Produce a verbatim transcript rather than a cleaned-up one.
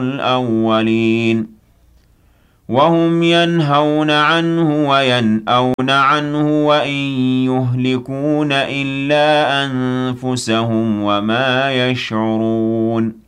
الْأَوَّلِينَ وَهُمْ يَنْهَوْنَ عَنْهُ وَيَنْأَوْنَ عَنْهُ وَإِن يُهْلِكُونَ إِلَّا أَنفُسَهُمْ وَمَا يَشْعُرُونَ